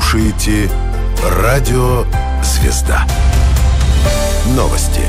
слушаете Радио Звезда. Новости.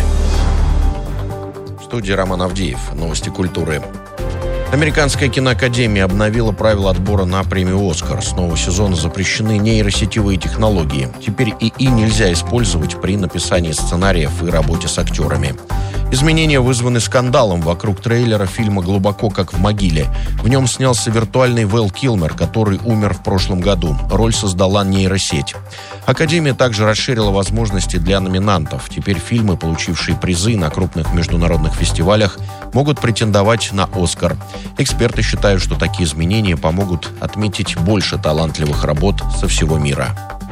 В студии Роман Авдеев. Новости культуры. Американская киноакадемия обновила правила отбора на премию «Оскар». С нового сезона запрещены нейросетевые технологии. Теперь ИИ нельзя использовать при написании сценариев и работе с актерами. Изменения вызваны скандалом вокруг трейлера фильма «Глубоко, как в могиле». В нем снялся виртуальный Вэл Килмер, который умер в прошлом году. Роль создала нейросеть. Академия также расширила возможности для номинантов. Теперь фильмы, получившие призы на крупных международных фестивалях, могут претендовать на «Оскар». Эксперты считают, что такие изменения помогут отметить больше талантливых работ со всего мира.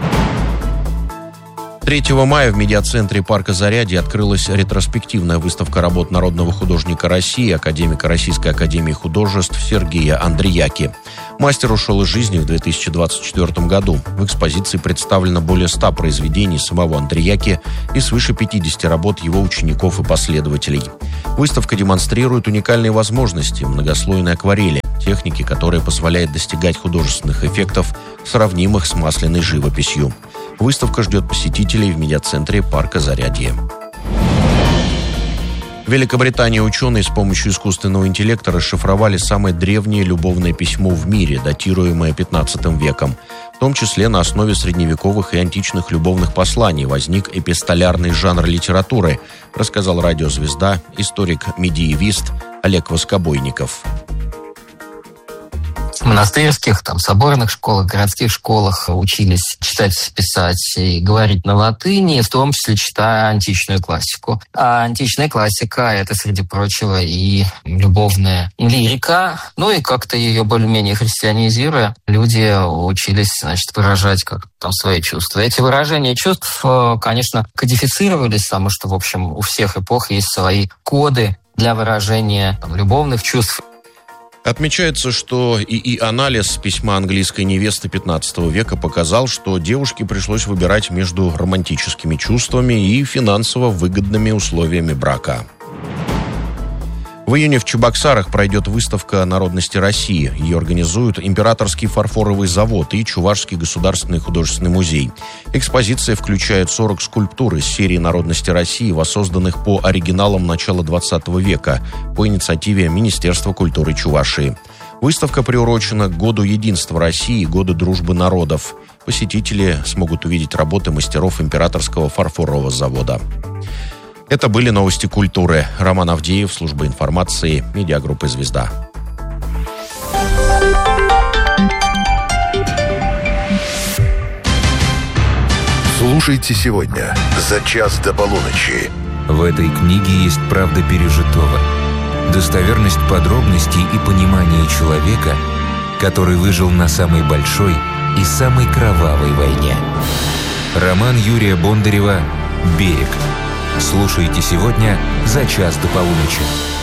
3 мая в медиацентре парка Зарядье открылась ретроспективная выставка работ народного художника России, академика Российской академии художеств Сергея Андреяки. Мастер ушел из жизни в 2024 году. В экспозиции представлено более 100 произведений самого Андреяки и свыше 50 работ его учеников и последователей. Выставка демонстрирует уникальные возможности многослойной акварели, техники, которая позволяет достигать художественных эффектов, сравнимых с масляной живописью. Выставка ждет посетителей в медиацентре парка Зарядье. В Великобритании ученые с помощью искусственного интеллекта расшифровали самое древнее любовное письмо в мире, датируемое 15 веком. В том числе на основе средневековых и античных любовных посланий возник эпистолярный жанр литературы, рассказал «Радио Звезда» историк-медиевист Олег Воскобойников. В монастырских, соборных школах, городских школах учились читать, писать и говорить на латыни, в том числе читая античную классику. А античная классика — это, среди прочего, и любовная лирика. И как-то ее более-менее христианизируя, люди учились, выражать свои чувства. Эти выражения чувств, конечно, кодифицировались, потому что, в общем, у всех эпох есть свои коды для выражения любовных чувств. Отмечается, что ИИ-анализ письма английской невесты 15 века показал, что девушке пришлось выбирать между романтическими чувствами и финансово выгодными условиями брака. В июне в Чебоксарах пройдет выставка народности России. Ее организуют Императорский фарфоровый завод и Чувашский государственный художественный музей. Экспозиция включает 40 скульптур из серии народности России, воссозданных по оригиналам начала 20 века по инициативе Министерства культуры Чувашии. Выставка приурочена к Году единства России и Году дружбы народов. Посетители смогут увидеть работы мастеров Императорского фарфорового завода. Это были новости культуры. Роман Авдеев, служба информации, медиагруппы «Звезда». Слушайте сегодня «За час до полуночи». В этой книге есть правда пережитого, достоверность подробностей и понимание человека, который выжил на самой большой и самой кровавой войне. Роман Юрия Бондарева «Берег». Слушайте сегодня «За час до полуночи».